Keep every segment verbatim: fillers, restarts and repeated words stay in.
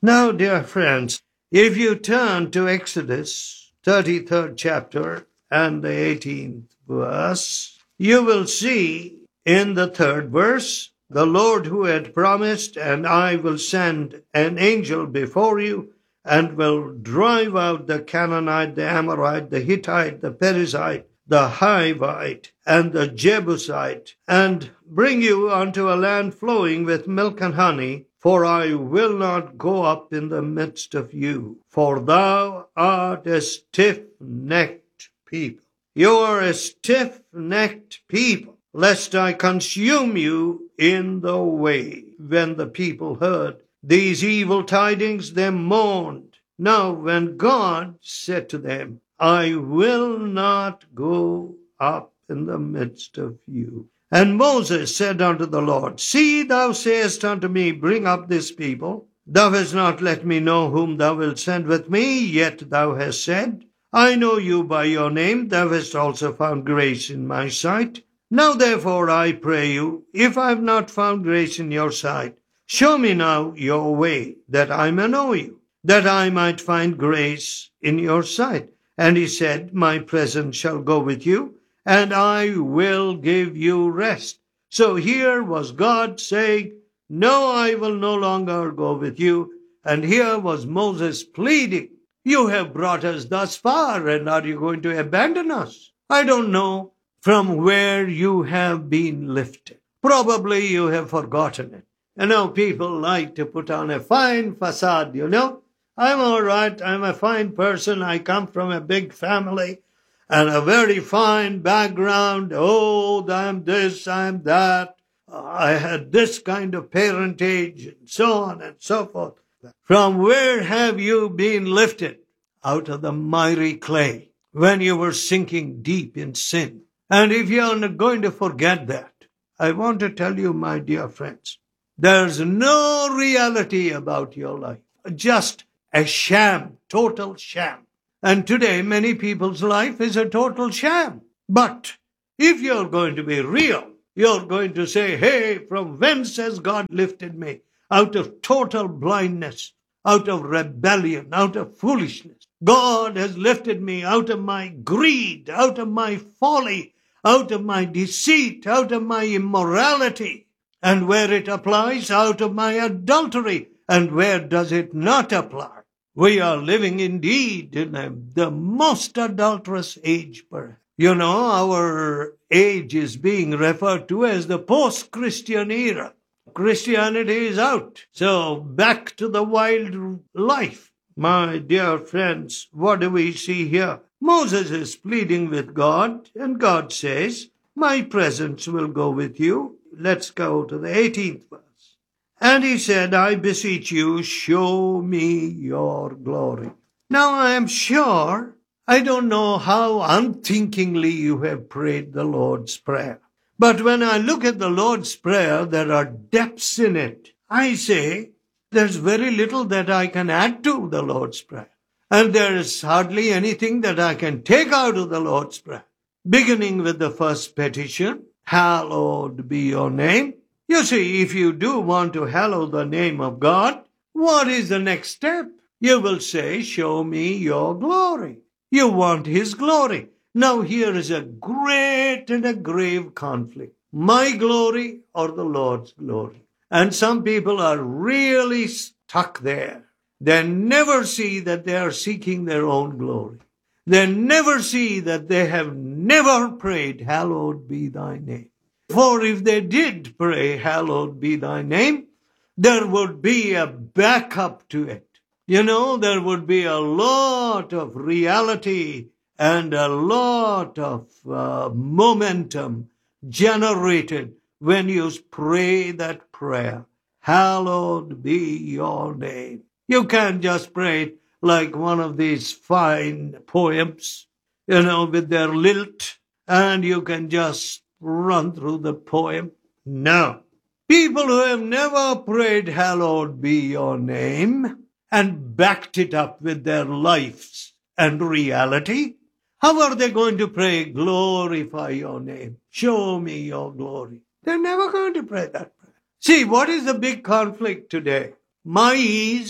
Now, dear friends, if you turn to Exodus thirty-third chapter and the eighteenth verse, you will see in the third verse, the Lord who had promised, and I will send an angel before you, and will drive out the Canaanite, the Amorite, the Hittite, the Perizzite, the Hivite, and the Jebusite, and bring you unto a land flowing with milk and honey, for I will not go up in the midst of you, for thou art a stiff-necked people. You are a stiff-necked people, lest I consume you in the way. When the people heard these evil tidings, they mourned. Now when God said to them, I will not go up in the midst of you. And Moses said unto the Lord, See, thou sayest unto me, Bring up this people. Thou hast not let me know whom thou wilt send with me, yet thou hast said, I know you by your name. Thou hast also found grace in my sight. Now therefore I pray you, if I have not found grace in your sight, show me now your way, that I may know you, that I might find grace in your sight. And he said, My presence shall go with you, and I will give you rest. So here was God saying, No, I will no longer go with you. And here was Moses pleading, You have brought us thus far, and are you going to abandon us? I don't know from where you have been lifted. Probably you have forgotten it. You know, people like to put on a fine facade, you know. I'm all right. I'm a fine person. I come from a big family and a very fine background. Oh, I'm this, I'm that. I had this kind of parentage, and so on and so forth. From where have you been lifted? Out of the miry clay, when you were sinking deep in sin. And if you're not going to forget that, I want to tell you, my dear friends, there's no reality about your life. Just a sham, total sham. And today, many people's life is a total sham. But if you're going to be real, you're going to say, Hey, from whence has God lifted me? Out of total blindness, out of rebellion, out of foolishness. God has lifted me out of my greed, out of my folly, out of my deceit, out of my immorality. And where it applies, out of my adultery. And where does it not apply? We are living indeed in a, the most adulterous age, perhaps. You know, our age is being referred to as the post-Christian era. Christianity is out. So back to the wild life. My dear friends, what do we see here? Moses is pleading with God, and God says, My presence will go with you. Let's go to the eighteenth verse. And he said, I beseech you, show me your glory. Now I am sure, I don't know how unthinkingly you have prayed the Lord's Prayer. But when I look at the Lord's Prayer, there are depths in it. I say, there's very little that I can add to the Lord's Prayer. And there is hardly anything that I can take out of the Lord's Prayer. Beginning with the first petition, hallowed be your name. You see, if you do want to hallow the name of God, what is the next step? You will say, show me your glory. You want his glory. Now here is a great and a grave conflict. My glory or the Lord's glory? And some people are really stuck there. They never see that they are seeking their own glory. They never see that they have never prayed, hallowed be thy name. For if they did pray, hallowed be thy name, there would be a backup to it. You know, there would be a lot of reality and a lot of uh, momentum generated when you pray that prayer. Hallowed be your name. You can't just pray it like one of these fine poems, you know, with their lilt, and you can just run through the poem. No. People who have never prayed, hallowed be your name, and backed it up with their lives and reality, how are they going to pray, glorify your name, show me your glory? They're never going to pray that prayer. See, what is the big conflict today? My ease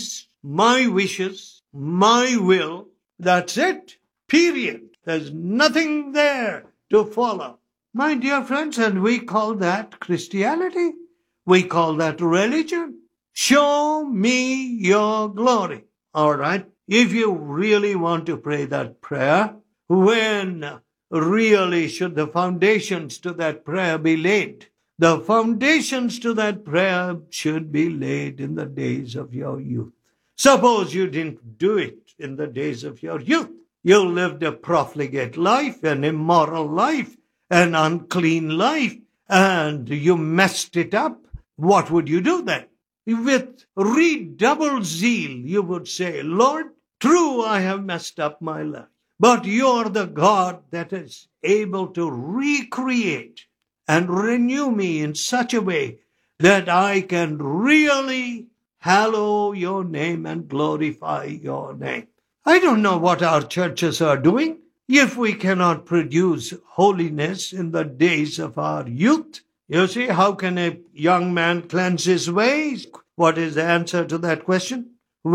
my wishes, my will. That's it. Period. There's nothing there to follow. My dear friends, and we call that Christianity. We call that religion. Show me your glory. All right. If you really want to pray that prayer, when really should the foundations to that prayer be laid? The foundations to that prayer should be laid in the days of your youth. Suppose you didn't do it in the days of your youth. You lived a profligate life, an immoral life, an unclean life, and you messed it up. What would you do then? With redoubled zeal, you would say, Lord, true, I have messed up my life, but you're the God that is able to recreate and renew me in such a way that I can really hallow your name and glorify your name. I don't know what our churches are doing. If we cannot produce holiness in the days of our youth, you see, how can a young man cleanse his ways? What is the answer to that question?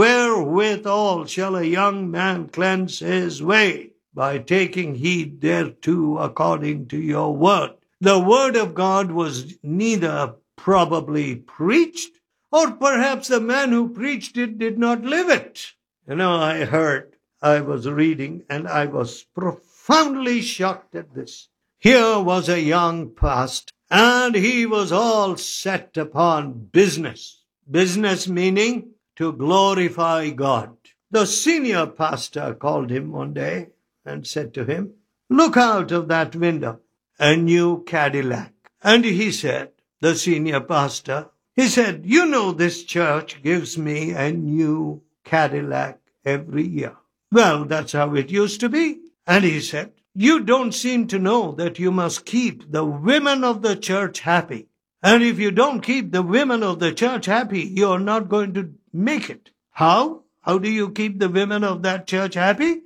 Wherewithal shall a young man cleanse his way? By taking heed thereto according to your word. The word of God was neither probably preached, or perhaps the man who preached it did not live it. You know, I heard, I was reading, and I was profoundly shocked at this. Here was a young pastor, and he was all set upon business. Business meaning to glorify God. The senior pastor called him one day and said to him, look out of that window, a new Cadillac. And he said, the senior pastor, he said, you know this church gives me a new Cadillac every year. Well, that's how it used to be. And he said, you don't seem to know that you must keep the women of the church happy. And if you don't keep the women of the church happy, you're not going to make it. How? How do you keep the women of that church happy?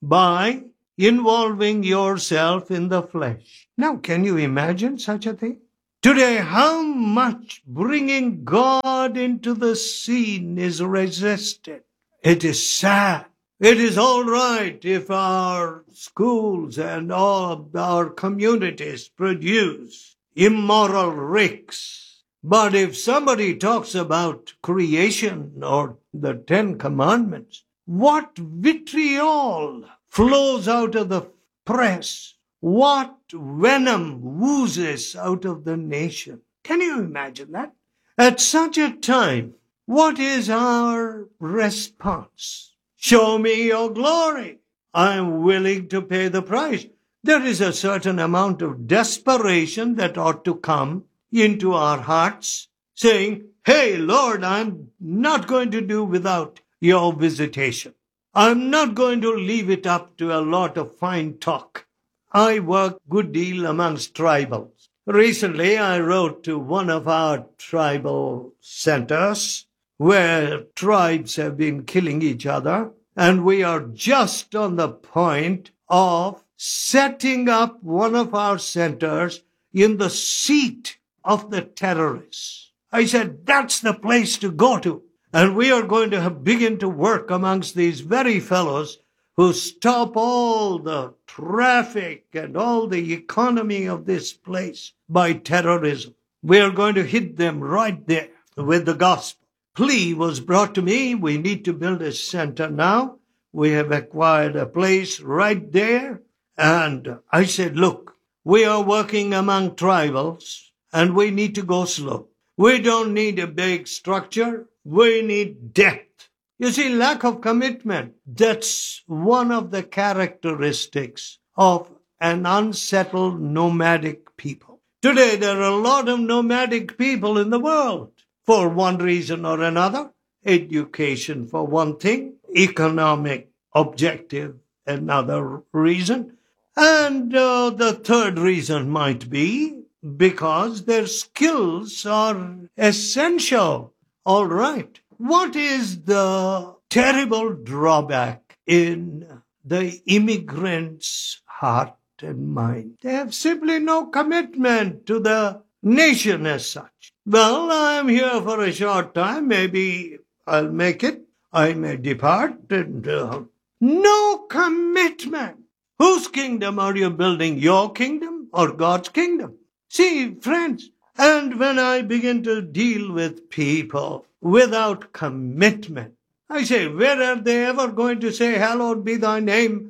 By involving yourself in the flesh. Now, can you imagine such a thing? Today, how much bringing God into the scene is resisted? It is sad. It is all right if our schools and all our communities produce immoral ricks. But if somebody talks about creation or the Ten Commandments, what vitriol flows out of the press? What venom oozes out of the nation? Can you imagine that? At such a time, what is our response? Show me your glory. I'm willing to pay the price. There is a certain amount of desperation that ought to come into our hearts, saying, hey, Lord, I'm not going to do without your visitation. I'm not going to leave it up to a lot of fine talk. I work a good deal amongst tribals. Recently, I wrote to one of our tribal centers where tribes have been killing each other, and we are just on the point of setting up one of our centers in the seat of the terrorists. I said, that's the place to go to. And we are going to have, begin to work amongst these very fellows who stop all the traffic and all the economy of this place by terrorism. We are going to hit them right there with the gospel. Plea was brought to me. We need to build a center now. We have acquired a place right there. And I said, look, we are working among tribals and we need to go slow. We don't need a big structure. We need depth. You see, lack of commitment, that's one of the characteristics of an unsettled nomadic people. Today, there are a lot of nomadic people in the world for one reason or another. Education for one thing, economic objective another reason. And uh, the third reason might be because their skills are essential. All right. What is the terrible drawback in the immigrant's heart and mind? They have simply no commitment to the nation as such. Well, I am here for a short time. Maybe I'll make it. I may depart. And, uh, no commitment. Whose kingdom are you building? Your kingdom or God's kingdom? See, friends, and when I begin to deal with people without commitment, I say, where are they ever going to say, hallowed be thy name,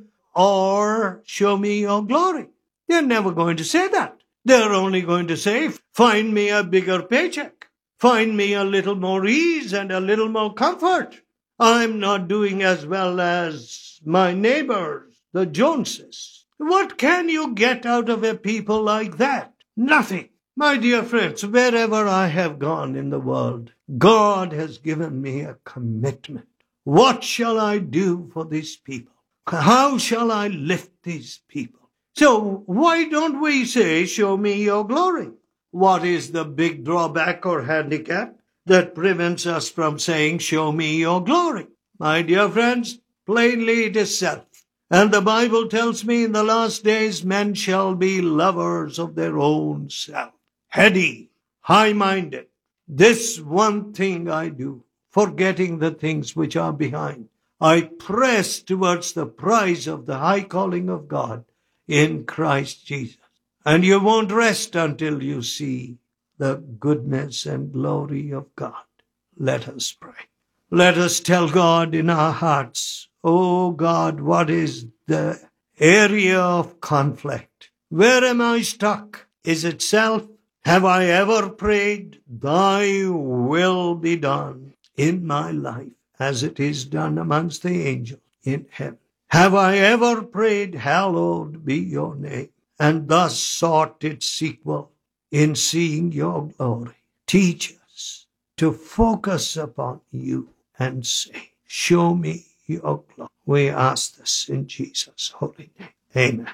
or show me your glory? They're never going to say that. They're only going to say, find me a bigger paycheck. Find me a little more ease and a little more comfort. I'm not doing as well as my neighbors, the Joneses. What can you get out of a people like that? Nothing. My dear friends, wherever I have gone in the world, God has given me a commitment. What shall I do for these people? How shall I lift these people? So why don't we say, show me your glory? What is the big drawback or handicap that prevents us from saying, show me your glory? My dear friends, plainly it is self. And the Bible tells me in the last days men shall be lovers of their own self. Heady, high-minded. This one thing I do, forgetting the things which are behind. I press towards the prize of the high calling of God in Christ Jesus. And you won't rest until you see the goodness and glory of God. Let us pray. Let us tell God in our hearts, oh God, what is the area of conflict? Where am I stuck? Is it self? Have I ever prayed, thy will be done in my life as it is done amongst the angels in heaven? Have I ever prayed, hallowed be your name, and thus sought its sequel in seeing your glory? Teach us to focus upon you and say, show me your glory. We ask this in Jesus' holy name. Amen.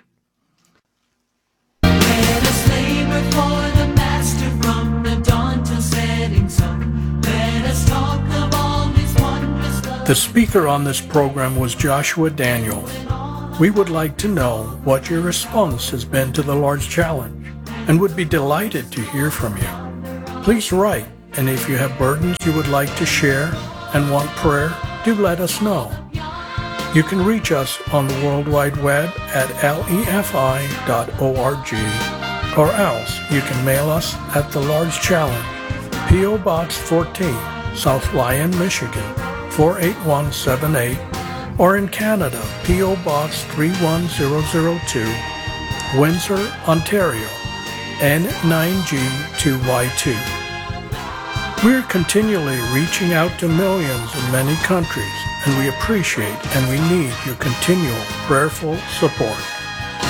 Let us labor for the Master from the dawn till setting sun. Let us talk of all his wondrous love. The speaker on this program was Joshua Daniel. We would like to know what your response has been to the Lord's Challenge and would be delighted to hear from you. Please write, and if you have burdens you would like to share and want prayer, do let us know. You can reach us on the World Wide Web at lefi dot org, or else you can mail us at The Lord's Challenge, P O Box fourteen, South Lyon, Michigan, four eight one seven eight, or in Canada, P O Box three one zero zero two, Windsor, Ontario, N nine G two Y two. We're continually reaching out to millions in many countries, and we appreciate and we need your continual prayerful support.